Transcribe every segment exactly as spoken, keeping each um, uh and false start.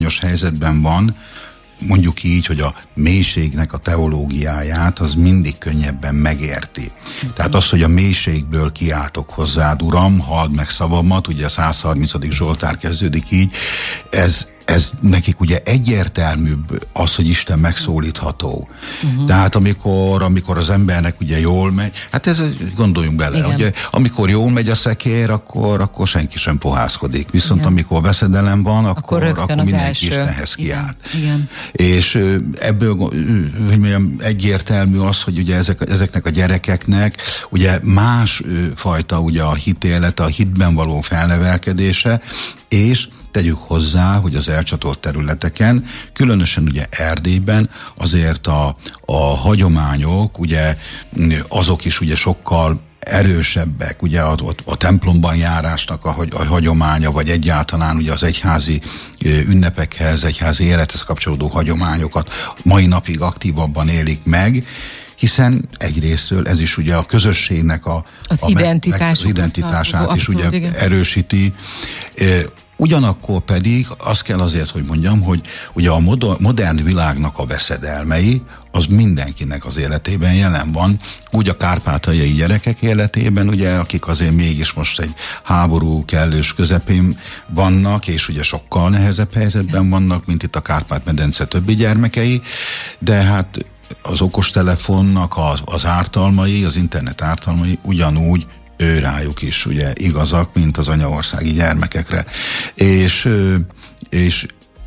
bizonyos helyzetben van, mondjuk így, hogy a mélységnek a teológiáját az mindig könnyebben megérti. Tehát az, hogy a mélységből kiáltok hozzád, Uram, halld meg szavamat, ugye a száz harmincadik Zsoltár kezdődik így, ez ez nekik ugye egyértelműbb az, hogy Isten megszólítható. Uh-huh. Tehát amikor, amikor az embernek ugye jól megy, hát ez gondoljunk bele, hogy amikor jól megy a szekér, akkor, akkor senki sem pohászkodik. Viszont igen. amikor veszedelem van, akkor, akkor, akkor mindenki első. Istenhez kiáll. Igen. És ebből, hogy mondjam, egyértelmű az, hogy ugye ezek, ezeknek a gyerekeknek ugye más fajta ugye a hitélete, a hitben való felnevelkedése, és tegyük hozzá, hogy az elcsatolt területeken, különösen ugye Erdélyben azért a, a hagyományok, ugye azok is ugye sokkal erősebbek, ugye a, a templomban járásnak a, a hagyománya, vagy egyáltalán ugye az egyházi ünnepekhez, egyházi élethez kapcsolódó hagyományokat mai napig aktívabban élik meg, hiszen egyrésztről ez is ugye a közösségnek a, az, a identitás, az identitását is abszolút, ugye igen. erősíti. Ugyanakkor pedig azt kell azért, hogy mondjam, hogy ugye a modern világnak a veszedelmei, az mindenkinek az életében jelen van, úgy a kárpátaljai gyerekek életében, ugye, akik azért mégis most egy háború kellős közepén vannak, és ugye sokkal nehezebb helyzetben vannak, mint itt a Kárpát-medence többi gyermekei, de hát az okostelefonnak az, az ártalmai, az internet ártalmai ugyanúgy ő rájuk is ugye igazak, mint az anyaországi gyermekekre. És, és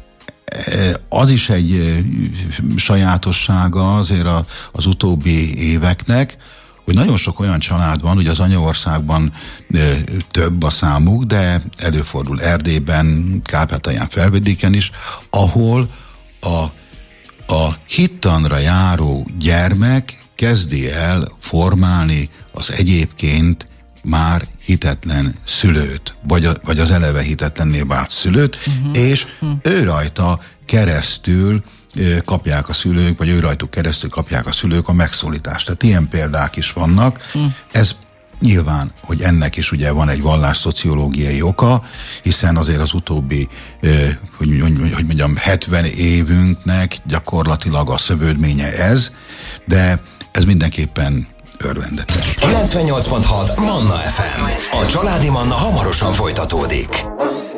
az is egy sajátossága azért az utóbbi éveknek, hogy nagyon sok olyan család van, ugye az anyaországban több a számuk, de előfordul Erdélyben, Kárpátalján, Felvidéken is, ahol a, a hittanra járó gyermek kezdi el formálni az egyébként már hitetlen szülőt, vagy, a, vagy az eleve hitetlenné vált szülőt, uh-huh. és uh-huh. ő rajta keresztül kapják a szülők, vagy ő rajtuk keresztül kapják a szülők a megszólítást. Tehát ilyen példák is vannak. Uh-huh. Ez nyilván, hogy ennek is ugye van egy vallásszociológiai oka, hiszen azért az utóbbi, hogy, hogy mondjam, hetven évünknek gyakorlatilag a szövődménye ez, de ez mindenképpen örvendetes. kilencvennyolc pont hat Manna ef em. A Családi Manna hamarosan folytatódik.